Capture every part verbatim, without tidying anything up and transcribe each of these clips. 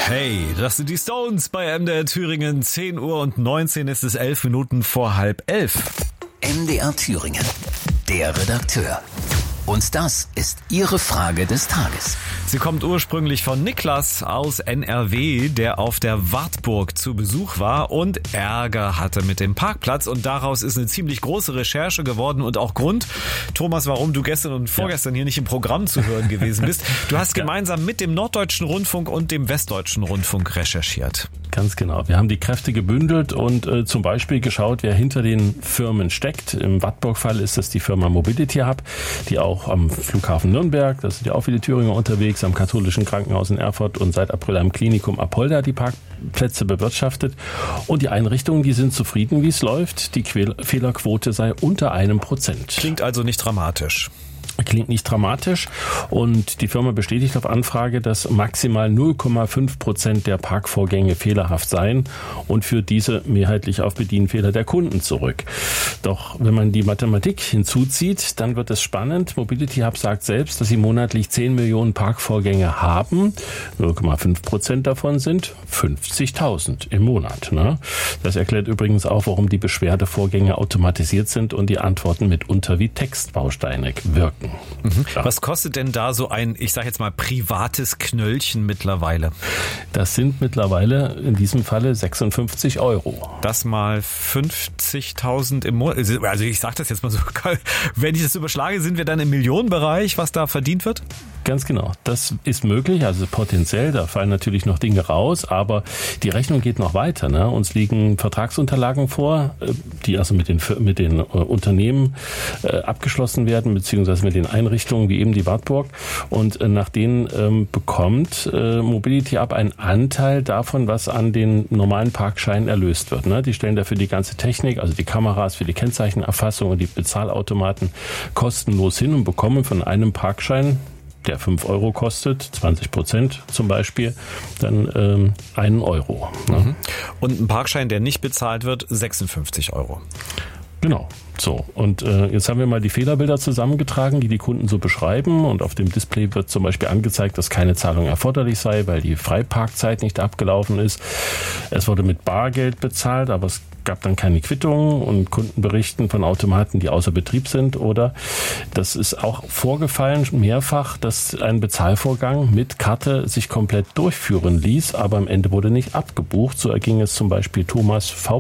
Hey, das sind die Stones bei M D R Thüringen. zehn Uhr und neunzehn ist es, elf Minuten vor halb elf. M D R Thüringen, der Redakteur. Und das ist Ihre Frage des Tages. Sie kommt ursprünglich von Niklas aus N R W, der auf der Wartburg zu Besuch war und Ärger hatte mit dem Parkplatz. Und daraus ist eine ziemlich große Recherche geworden und auch Grund, Thomas, warum du gestern und vorgestern ja. hier nicht im Programm zu hören gewesen bist. Du hast ja. gemeinsam mit dem Norddeutschen Rundfunk und dem Westdeutschen Rundfunk recherchiert. Ganz genau. Wir haben die Kräfte gebündelt und äh, zum Beispiel geschaut, wer hinter den Firmen steckt. Im Wartburg-Fall ist das die Firma Mobility Hub, die auch am Flughafen Nürnberg, da sind ja auch viele Thüringer unterwegs, am katholischen Krankenhaus in Erfurt und seit April am Klinikum Apolda die Parkplätze bewirtschaftet. Und die Einrichtungen, die sind zufrieden, wie es läuft. Die Que- Fehlerquote sei unter einem Prozent. Klingt also nicht dramatisch. Klingt nicht dramatisch und die Firma bestätigt auf Anfrage, dass maximal null Komma fünf Prozent der Parkvorgänge fehlerhaft seien und führt diese mehrheitlich auf Bedienfehler der Kunden zurück. Doch wenn man die Mathematik hinzuzieht, dann wird es spannend. Mobility Hub sagt selbst, dass sie monatlich zehn Millionen Parkvorgänge haben. null Komma fünf Prozent davon sind fünfzigtausend im Monat. Ne? Das erklärt übrigens auch, warum die Beschwerdevorgänge automatisiert sind und die Antworten mitunter wie Textbausteine wirken. Mhm. Was kostet denn da so ein, ich sage jetzt mal, privates Knöllchen mittlerweile? Das sind mittlerweile in diesem Falle sechsundfünfzig Euro. Das mal fünfzigtausend im Monat. Also ich sage das jetzt mal so, wenn ich das überschlage, sind wir dann im Millionenbereich, was da verdient wird? Ganz genau. Das ist möglich, also potenziell, da fallen natürlich noch Dinge raus, aber die Rechnung geht noch weiter. Ne? Uns liegen Vertragsunterlagen vor, die also mit den, mit den Unternehmen äh, abgeschlossen werden, beziehungsweise mit den Einrichtungen wie eben die Wartburg. Und äh, nach denen ähm, bekommt äh, Mobility Hub einen Anteil davon, was an den normalen Parkscheinen erlöst wird. Ne? Die stellen dafür die ganze Technik, also die Kameras für die Kennzeichenerfassung und die Bezahlautomaten kostenlos hin und bekommen von einem Parkschein, der fünf Euro kostet, zwanzig Prozent zum Beispiel, dann ähm, einen Euro. Ne? Mhm. Und ein Parkschein, der nicht bezahlt wird, sechsundfünfzig Euro. Genau. So, und äh, jetzt haben wir mal die Fehlerbilder zusammengetragen, die die Kunden so beschreiben. Und auf dem Display wird zum Beispiel angezeigt, dass keine Zahlung erforderlich sei, weil die Freiparkzeit nicht abgelaufen ist. Es wurde mit Bargeld bezahlt, aber es gab dann keine Quittung und Kunden berichten von Automaten, die außer Betrieb sind. Oder das ist auch vorgefallen mehrfach, dass ein Bezahlvorgang mit Karte sich komplett durchführen ließ, aber am Ende wurde nicht abgebucht. So erging es zum Beispiel Thomas V.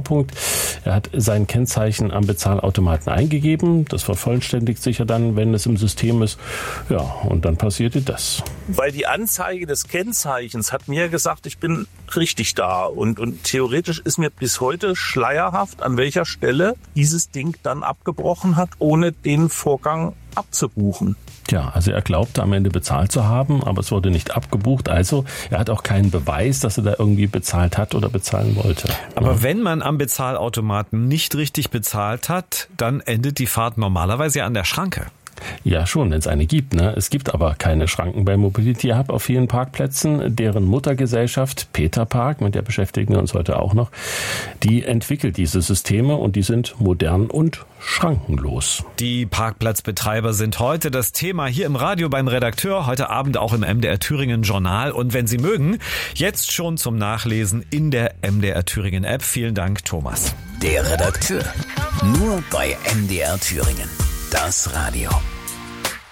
Er hat sein Kennzeichen am Bezahlautomaten eingegeben. Das vervollständigt sich ja dann, wenn es im System ist. Ja, und dann passierte das. Weil die Anzeige des Kennzeichens hat mir gesagt, ich bin richtig da. Und, und theoretisch ist mir bis heute schleierhaft, an welcher Stelle dieses Ding dann abgebrochen hat, ohne den Vorgang abzubuchen. Tja, also er glaubte am Ende bezahlt zu haben, aber es wurde nicht abgebucht. Also er hat auch keinen Beweis, dass er da irgendwie bezahlt hat oder bezahlen wollte. Aber ja. wenn man am Bezahlautomaten nicht richtig bezahlt hat, dann endet die Fahrt normalerweise ja an der Schranke. Ja, schon, wenn es eine gibt. Ne? Es gibt aber keine Schranken bei Mobility Hub auf vielen Parkplätzen. Deren Muttergesellschaft Peter Park, mit der beschäftigen wir uns heute auch noch, die entwickelt diese Systeme und die sind modern und schrankenlos. Die Parkplatzbetreiber sind heute das Thema hier im Radio beim Redakteur, heute Abend auch im M D R Thüringen Journal. Und wenn Sie mögen, jetzt schon zum Nachlesen in der M D R Thüringen App. Vielen Dank, Thomas. Der Redakteur. Nur bei M D R Thüringen. Das Radio.